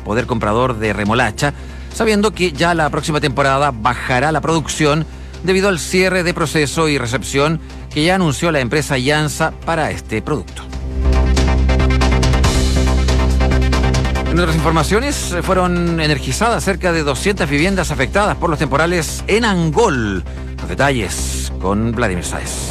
poder comprador de remolacha, sabiendo que ya la próxima temporada bajará la producción debido al cierre de proceso y recepción que ya anunció la empresa Yansa para este producto. En otras informaciones, fueron energizadas cerca de 200 viviendas afectadas por los temporales en Angol. Los detalles con Vladimir Sáez.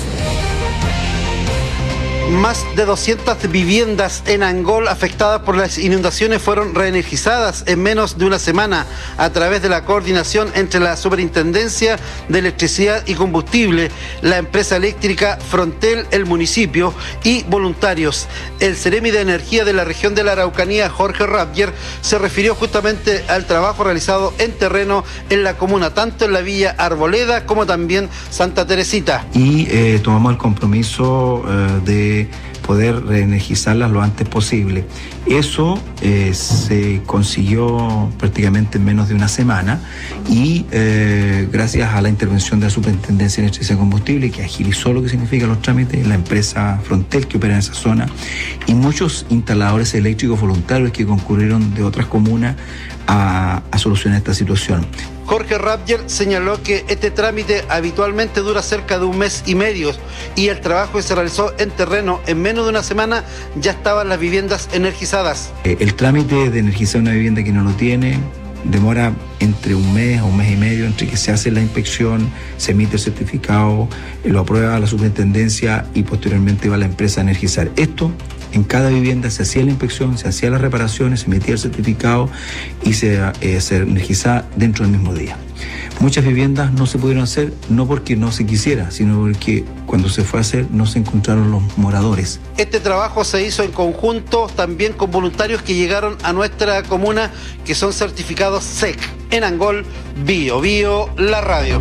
Más de 200 viviendas en Angol afectadas por las inundaciones fueron reenergizadas en menos de una semana a través de la coordinación entre la Superintendencia de Electricidad y Combustible, la empresa eléctrica Frontel, el municipio y voluntarios. El Ceremi de Energía de la región de la Araucanía, Jorge Rappier, se refirió justamente al trabajo realizado en terreno en la comuna, tanto en la Villa Arboleda como también Santa Teresita. Y tomamos el compromiso de poder reenergizarlas lo antes posible. Eso se consiguió prácticamente en menos de una semana y gracias a la intervención de la Superintendencia de Electricidad y Combustible, que agilizó lo que significa los trámites, la empresa Frontel que opera en esa zona y muchos instaladores eléctricos voluntarios que concurrieron de otras comunas a solucionar esta situación. Jorge Rappier señaló que este trámite habitualmente dura cerca de un mes y medio y el trabajo que se realizó en terreno en menos de una semana ya estaban las viviendas energizadas. El trámite de energizar una vivienda que no lo tiene demora entre un mes o un mes y medio entre que se hace la inspección, se emite el certificado, lo aprueba la superintendencia y posteriormente va la empresa a energizar. Esto en cada vivienda se hacía la inspección, se hacían las reparaciones, se emitía el certificado y se energizaba dentro del mismo día. Muchas viviendas no se pudieron hacer no porque no se quisiera, sino porque cuando se fue a hacer no se encontraron los moradores. Este trabajo se hizo en conjunto también con voluntarios que llegaron a nuestra comuna que son certificados SEC. En Angol, Bio Bio, la radio.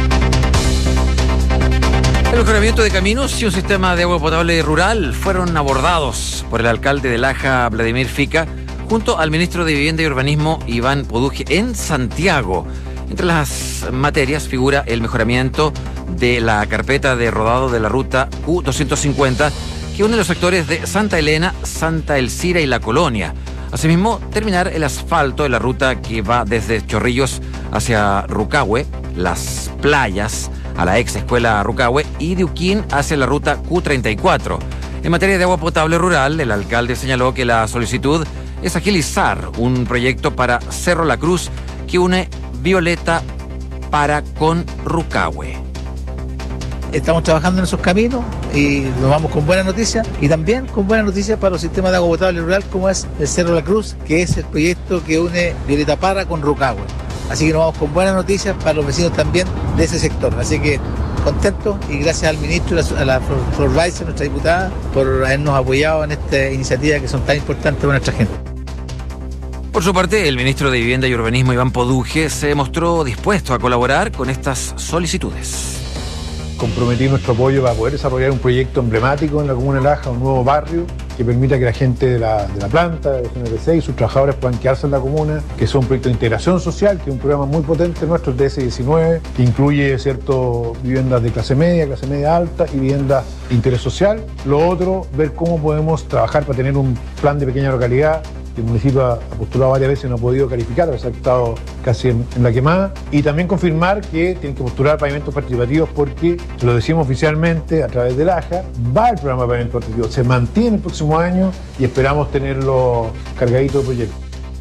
El mejoramiento de caminos y un sistema de agua potable rural fueron abordados por el alcalde de Laja, Vladimir Fica, junto al ministro de Vivienda y Urbanismo, Iván Poduje, en Santiago. Entre las materias figura el mejoramiento de la carpeta de rodado de la ruta Q250, que une los sectores de Santa Elena, Santa Elcira y La Colonia. Asimismo, terminar el asfalto de la ruta que va desde Chorrillos hacia Rucahue, Las Playas, a la ex escuela Rucahue, y de Uquín hacia la ruta Q34. En materia de agua potable rural, el alcalde señaló que la solicitud es agilizar un proyecto para Cerro La Cruz que une Violeta para con Rucahue. Estamos trabajando en esos caminos y nos vamos con buenas noticias y también con buenas noticias para los sistemas de agua potable rural como es el Cerro La Cruz, que es el proyecto que une Violeta Parra con Rucahue. Así que nos vamos con buenas noticias para los vecinos también de ese sector. Así que contentos y gracias al ministro y a la Flor Weiser, nuestra diputada, por habernos apoyado en esta iniciativa que son tan importantes para nuestra gente. Por su parte, el ministro de Vivienda y Urbanismo, Iván Poduje, se mostró dispuesto a colaborar con estas solicitudes. Comprometí nuestro apoyo para poder desarrollar un proyecto emblemático en la comuna de Laja, un nuevo barrio que permita que la gente de la planta, de GNRC y sus trabajadores puedan quedarse en la comuna, que es un proyecto de integración social, que es un programa muy potente nuestro, el DS19, que incluye viviendas de clase media alta y viviendas de interés social. Lo otro, ver cómo podemos trabajar para tener un plan de pequeña localidad que el municipio ha postulado varias veces y no ha podido calificar, a pesar de que ha estado casi en la quemada. Y también confirmar que tienen que postular pavimentos participativos porque, se lo decimos oficialmente a través de Laja, va el programa de pavimentos participativos, se mantiene el próximo año y esperamos tenerlo cargadito de proyectos.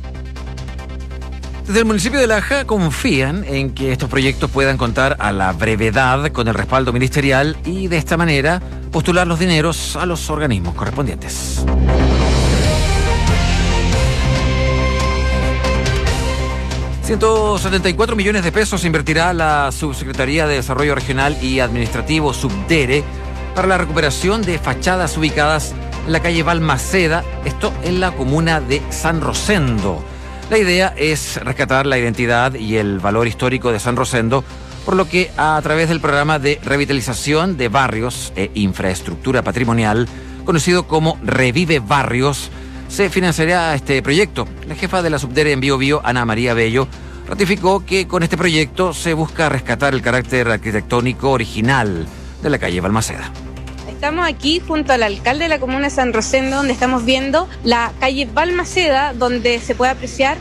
Desde el municipio de Laja confían en que estos proyectos puedan contar a la brevedad con el respaldo ministerial y de esta manera postular los dineros a los organismos correspondientes. $174 millones invertirá la Subsecretaría de Desarrollo Regional y Administrativo, Subdere, para la recuperación de fachadas ubicadas en la calle Balmaceda, esto en la comuna de San Rosendo. La idea es rescatar la identidad y el valor histórico de San Rosendo, por lo que a través del programa de revitalización de barrios e infraestructura patrimonial, conocido como Revive Barrios, se financiará este proyecto. La jefa de la Subdere en Bio Bio, Ana María Bello, ratificó que con este proyecto se busca rescatar el carácter arquitectónico original de la calle Balmaceda. Estamos aquí junto al alcalde de la comuna de San Rosendo, donde estamos viendo la calle Balmaceda, donde se puede apreciar